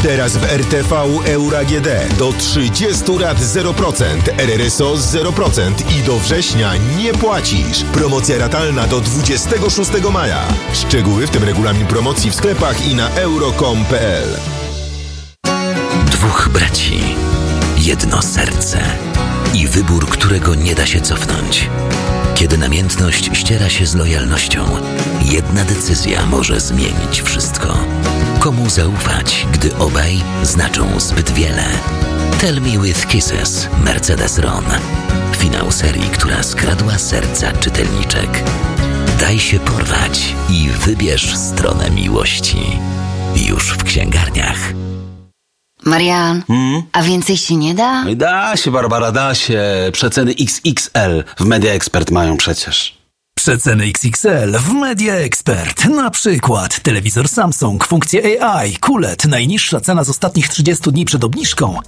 Teraz w RTV Euro AGD do 30 lat 0%, RRSO 0% i do września nie płacisz. Promocja ratalna do 26 maja. Szczegóły, w tym regulamin promocji w sklepach i na euro.com.pl. Dwóch braci, jedno serce i wybór, którego nie da się cofnąć. Kiedy namiętność ściera się z lojalnością, jedna decyzja może zmienić wszystko. Komu zaufać, gdy obaj znaczą zbyt wiele? Tell Me With Kisses, Mercedes Ron. Finał serii, która skradła serca czytelniczek. Daj się porwać i wybierz stronę miłości. Już w księgarniach. Marian, a więcej się nie da? Da się, Barbara, da się. Przeceny XXL w Media Expert mają przecież. Przeceny XXL w Media Expert. Na przykład telewizor Samsung, funkcje AI, QLED. Najniższa cena z ostatnich 30 dni przed obniżką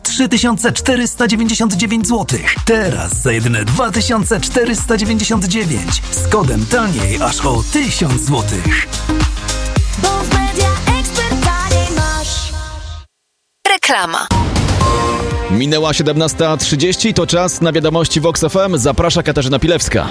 3499 zł. Teraz za jedyne 2499. Z kodem taniej aż o 1000 zł. Bo w Media Expert taniej masz. Reklama. Minęła 17:30, to czas na wiadomości Vox FM. Zaprasza Katarzyna Pilewska.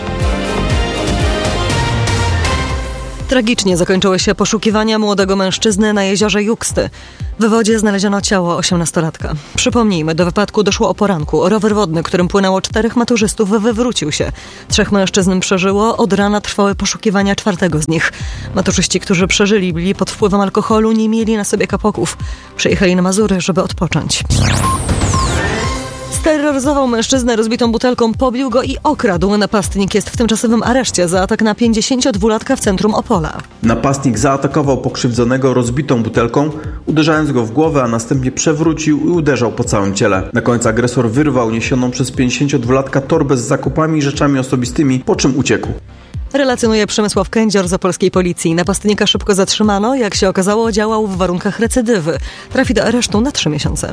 Tragicznie zakończyły się poszukiwania młodego mężczyzny na jeziorze Juksty. W wodzie znaleziono ciało 18-latka. Przypomnijmy, do wypadku doszło o poranku. Rower wodny, którym płynęło 4 maturzystów, wywrócił się. 3 mężczyzn przeżyło, od rana trwały poszukiwania 4 z nich. Maturzyści, którzy przeżyli, byli pod wpływem alkoholu, nie mieli na sobie kapoków. Przyjechali na Mazury, żeby odpocząć. Steroryzował mężczyznę rozbitą butelką, pobił go i okradł. Napastnik jest w tymczasowym areszcie za atak na 52-latka w centrum Opola. Napastnik zaatakował pokrzywdzonego rozbitą butelką, uderzając go w głowę, a następnie przewrócił i uderzał po całym ciele. Na końcu agresor wyrwał niesioną przez 52-latka torbę z zakupami i rzeczami osobistymi, po czym uciekł. Relacjonuje Przemysław Kędzior z opolskiej policji. Napastnika szybko zatrzymano. Jak się okazało, działał w warunkach recydywy. Trafi do aresztu na 3 miesiące.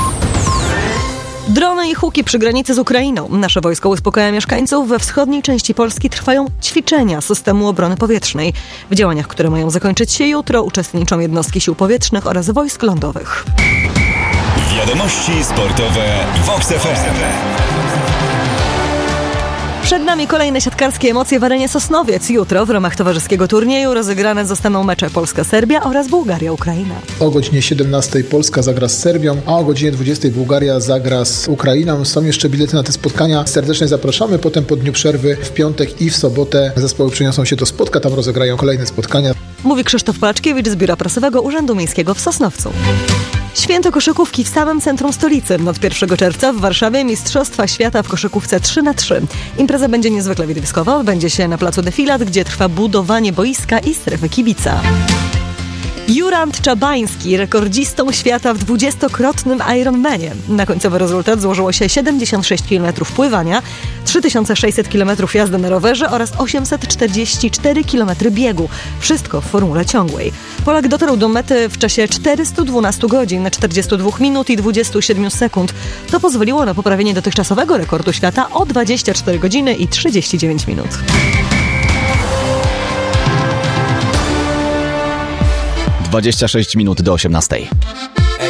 Drony i huki przy granicy z Ukrainą. Nasze wojsko uspokaja mieszkańców. We wschodniej części Polski trwają ćwiczenia systemu obrony powietrznej. W działaniach, które mają zakończyć się jutro, uczestniczą jednostki sił powietrznych oraz wojsk lądowych. Wiadomości sportowe Vox FM. Przed nami kolejne siatkarskie emocje w arenie Sosnowiec. Jutro w ramach towarzyskiego turnieju rozegrane zostaną mecze Polska-Serbia oraz Bułgaria-Ukraina. O godzinie 17 Polska zagra z Serbią, a o godzinie 20 Bułgaria zagra z Ukrainą. Są jeszcze bilety na te spotkania. Serdecznie zapraszamy. Potem po dniu przerwy w piątek i w sobotę zespoły przeniosą się do Spodka. Tam rozegrają kolejne spotkania. Mówi Krzysztof Palaczkiewicz z Biura Prasowego Urzędu Miejskiego w Sosnowcu. Święto koszykówki w samym centrum stolicy. Od 1 czerwca w Warszawie Mistrzostwa Świata w koszykówce 3x3. Impreza będzie niezwykle widowiskowa. Odbędzie się na placu Defilat, gdzie trwa budowanie boiska i strefy kibica. Jurand Czabański, rekordzistą świata w 20-krotnym Ironmanie. Na końcowy rezultat złożyło się 76 km pływania, 3600 km jazdy na rowerze oraz 844 km biegu. Wszystko w formule ciągłej. Polak dotarł do mety w czasie 412 godzin, 42 minut i 27 sekund. To pozwoliło na poprawienie dotychczasowego rekordu świata o 24 godziny i 39 minut. 26 minut do 18.